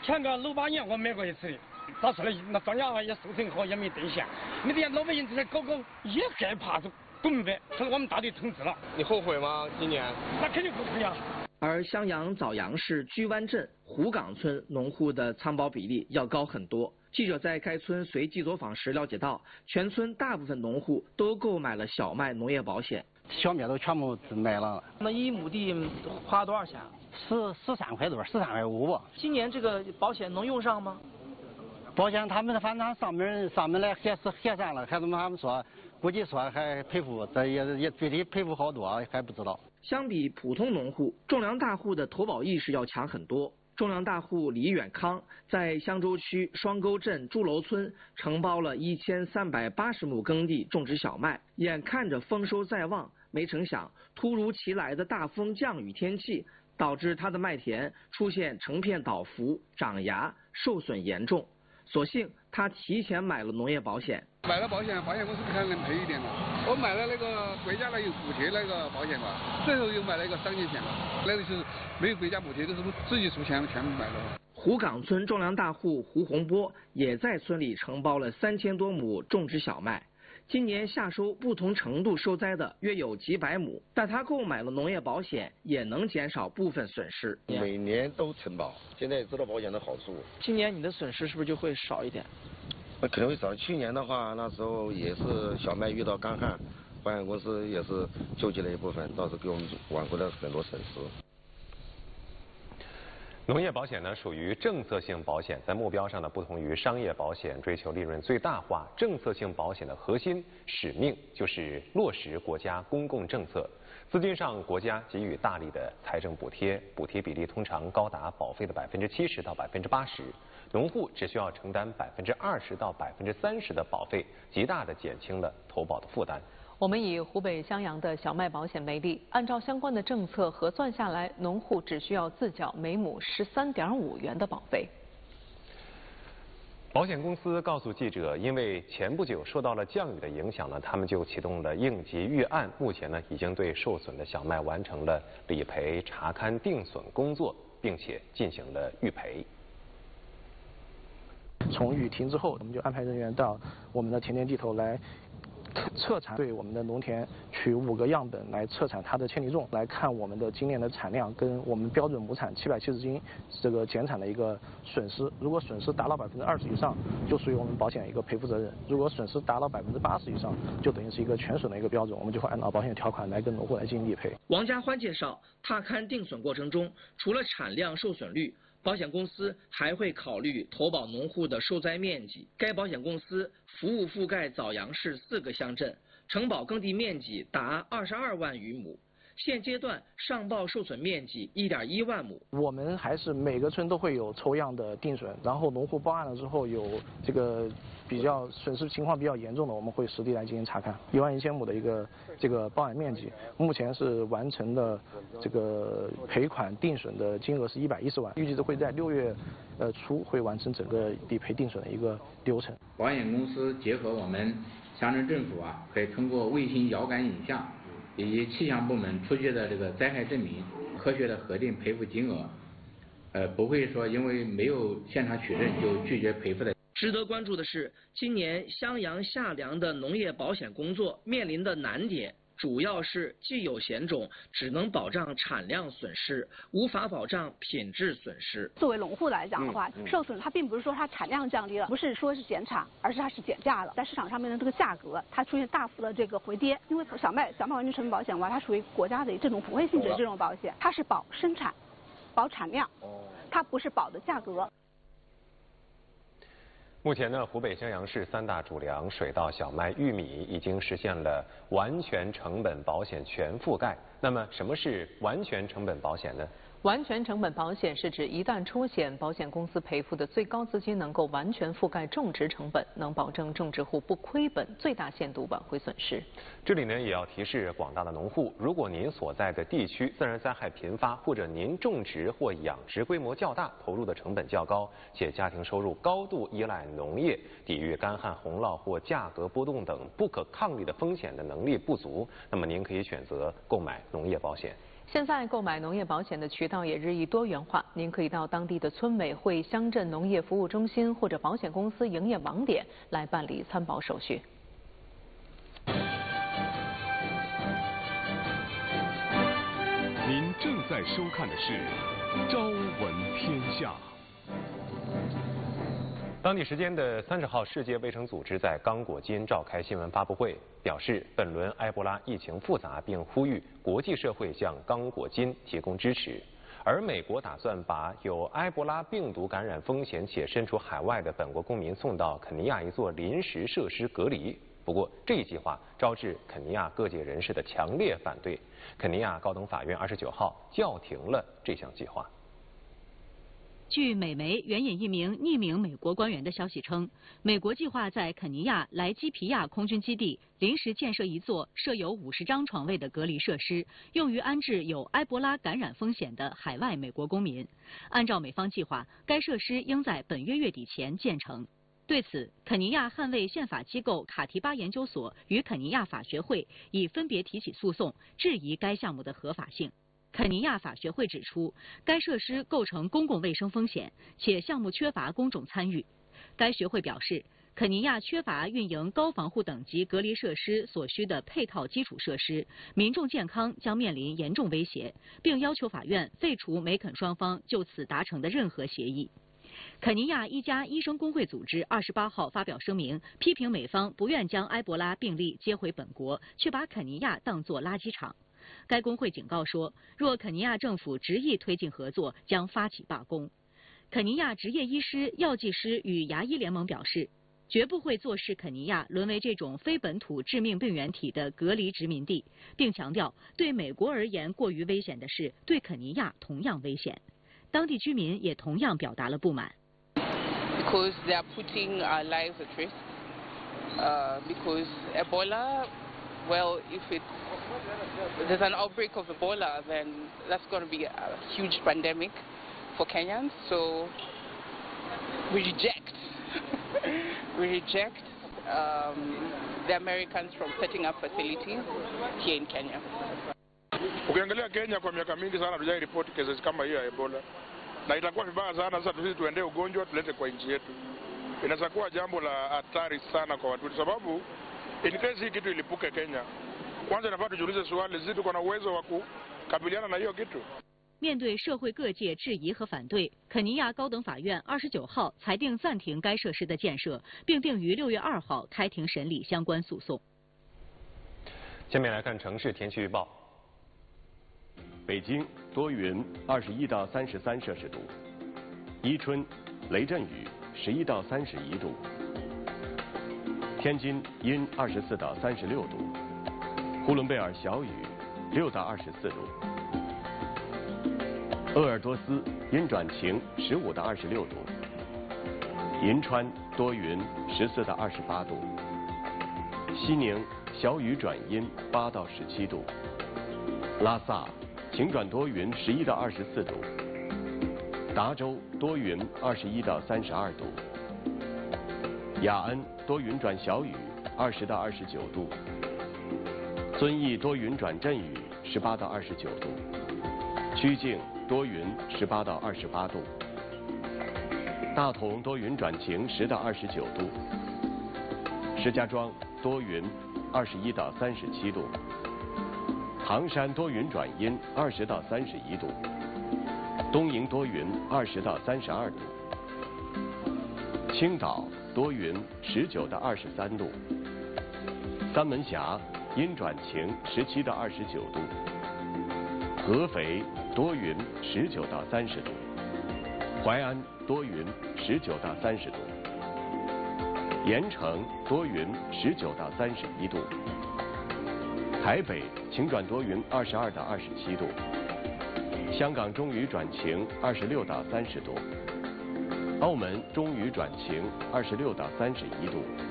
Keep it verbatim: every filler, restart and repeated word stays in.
前个六八年我买过一次，到时候那庄稼也收成好，也没兑现。那点老百姓这些搞搞也害怕，都不明白，可能我们大队统治了。 你后悔吗？今年？ 那肯定后悔呀。 而襄阳枣阳市居湾镇湖岗村农户的参保比例要高很多。记者在该村随机走访时了解到，全村大部分农户都购买了小麦农业保险， 小麦都全部买了。 那一亩地花多少钱？ 十十三块多，十三块五吧。 今年这个保险能用上吗？ 保险他们反正上门上门来核实核算了，还怎么他们说，估计说还赔付，这也也具体赔付好多还不知道。 相比普通农户，种粮大户的投保意识要强很多。种粮大户李远康在香洲区双沟镇朱楼村承包了一千三百八十亩耕地种植小麦，眼看着丰收在望，没成想突如其来的大风降雨天气导致他的麦田出现成片倒伏、长芽、受损严重。所幸他提前买了农业保险， 买了保险，保险公司看能赔一点嘛。我买了那个国家的有补贴那个保险嘛，最后又买了一个商业险嘛，那个是没有国家补贴，都是自己出钱全部买的。 湖岗村种粮大户胡洪波也在村里承包了三千多亩种植小麦。今年夏收不同程度受灾的约有几百亩，但他购买了农业保险，也能减少部分损失。 每年都承保，现在也知道保险的好处。 今年你的损失是不是就会少一点？ 那肯定会少。去年的话，那时候也是小麦遇到干旱，保险公司也是救济了一部分，倒是给我们挽回了很多损失。 农业保险呢属于政策性保险，在目标上呢不同于商业保险追求利润最大化。政策性保险的核心使命就是落实国家公共政策，资金上国家给予大力的财政补贴，补贴比例通常高达保费的百分之七十到百分之八十，农户只需要承担百分之二十到百分之三十的保费，极大的减轻了投保的负担。 我们以湖北襄阳的小麦保险为例，按照相关的政策核算下来，农户只需要自缴每亩十三点五元的保费。 保险公司告诉记者，因为前不久受到了降雨的影响呢，他们就启动了应急预案，目前呢已经对受损的小麦完成了理赔、查勘、定损工作，并且进行了预赔。 从雨停之后，我们就安排人员到我们的田间地头来测产，对我们的农田取五个样本来测产它的千斤重，来看我们的今年的产量跟我们标准亩产七百七十斤这个减产的一个损失。如果损失达到百分之二十以上，就属于我们保险一个赔付责任；如果损失达到百分之八十以上，就等于是一个全损的一个标准，我们就会按照保险条款来跟农户来进行理赔。 王家欢介绍，踏勘定损过程中，除了产量、受损率，保险公司还会考虑投保农户的受灾面积。该保险公司服务覆盖枣阳市四个乡镇，承保耕地面积达二十二万余亩。现阶段上报受损面积一点一万亩。 我们还是每个村都会有抽样的定损，然后农户报案了之后有这个比较损失情况比较严重的，我们会实地来进行查看。一万一千亩的一个这个报案面积，目前是完成的这个赔款定损的金额是一百一十万，预计会在六月呃初会完成整个理赔定损的一个流程。 保险公司结合我们乡镇政府啊，可以通过卫星遥感影像以及气象部门出具的这个灾害证明，科学的核定赔付金额，呃，不会说因为没有现场取证就拒绝赔付的。 值得关注的是，今年襄阳夏粮的农业保险工作面临的难点，主要是既有险种只能保障产量损失，无法保障品质损失。 作为农户来讲的话，嗯嗯、受损它并不是说它产量降低了，不是说是减产，而是它是减价了。在市场上面的这个价格，它出现大幅的这个回跌。因为小麦小麦完全成本保险的话，它属于国家的这种普惠性质的这种保险，它是保生产、保产量，它不是保的价格。 目前呢，湖北襄阳市三大主粮水稻、小麦、玉米已经实现了完全成本保险全覆盖。那么，什么是完全成本保险呢？ 完全成本保险是指一旦出险，保险公司赔付的最高资金能够完全覆盖种植成本，能保证种植户不亏本，最大限度挽回损失。 这里呢，也要提示广大的农户，如果您所在的地区自然灾害频发，或者您种植或养殖规模较大，投入的成本较高，且家庭收入高度依赖农业，抵御干旱、洪涝或价格波动等不可抗力的风险的能力不足，那么您可以选择购买农业保险。 现在购买农业保险的渠道也日益多元化，您可以到当地的村委会、乡镇农业服务中心或者保险公司营业网点来办理参保手续。 您正在收看的是《朝闻天下》。 当地时间的三十号，世界卫生组织在刚果金召开新闻发布会，表示本轮埃博拉疫情复杂，并呼吁国际社会向刚果金提供支持。而美国打算把有埃博拉病毒感染风险且身处海外的本国公民送到肯尼亚一座临时设施隔离。不过，这一计划招致肯尼亚各界人士的强烈反对。肯尼亚高等法院二十九号叫停了这项计划。 据美媒援引一名匿名美国官员的消息称，美国计划在肯尼亚莱基皮亚空军基地临时建设一座设有五十张床位的隔离设施，用于安置有埃博拉感染风险的海外美国公民。按照美方计划，该设施应在本月月底前建成。对此，肯尼亚捍卫宪法机构卡提巴研究所与肯尼亚法学会已分别提起诉讼，质疑该项目的合法性。肯尼亚法学会指出，该设施构成公共卫生风险，且项目缺乏公众参与。该学会表示，肯尼亚缺乏运营高防护等级隔离设施所需的配套基础设施，民众健康将面临严重威胁，并要求法院废除美肯双方就此达成的任何协议。肯尼亚一家医生工会组织二十八号发表声明，批评美方不愿将埃博拉病例接回本国，却把肯尼亚当作垃圾场。该工会警告说，若肯尼亚政府执意推进合作，将发起罢工。肯尼亚执业医师、药剂师与牙医联盟表示，绝不会坐视肯尼亚沦为这种非本土致命病原体的隔离殖民地，并强调，对美国而言过于危险的事，对肯尼亚同样危险。当地居民也同样表达了不满。 Because they are putting our lives at risk. Uh, because Ebola, well, if it there's an outbreak of Ebola, then that's going to be a huge pandemic for Kenyans. So we reject, we reject um, the Americans from setting up facilities here in Kenya. Ukiangalia Kenya kwa miaka mingi sana tujai report cases kama hiyo ya Ebola, na itakuwa vibaya sana sasa sisi tuendee ugonjwa tulete kwa nchi yetu. Inaweza kuwa jambo la hatari sana kwa watu, sababu in case hii kitu ilipuke Kenya, kwanza inafaa tujiulize swali, sisi tuko na uwezo wa kukabiliana na hiyo kitu? 面对社会各界质疑和反对，肯尼亚高等法院二十九号裁定暂停该设施的建设，并定于六月二号开庭审理相关诉讼。 下面来看城市天气预报。 北京多云，二十一到三十三摄氏度；伊春雷阵雨，十一到三十一度；天津阴，二十四到三十六度；呼伦贝尔小雨，六到二十四度；鄂尔多斯阴转晴，十五到二十六度；银川多云，十四到二十八度；西宁小雨转阴，八到十七度；拉萨晴转多云，十一到二十四度；达州多云，二十一到三十二度；雅恩多云转小雨，二十到二十九度；遵义多云转阵雨，十八到二十九度；曲靖多云，十八到二十八度；大同多云转晴，十到二十九度；石家庄多云，二十一到三十七度；唐山多云转阴，二十到三十一度；东营多云，二十到三十二度；青岛多云，十九到二十三度；三门峡阴转晴，十七到二十九度；合肥多云，十九到三十度；淮安多云，十九到三十度；盐城多云，十九到三十一度；台北晴转多云，二十二到二十七度；香港中雨转晴，二十六到三十度；澳门中雨转晴，二十六到三十一度；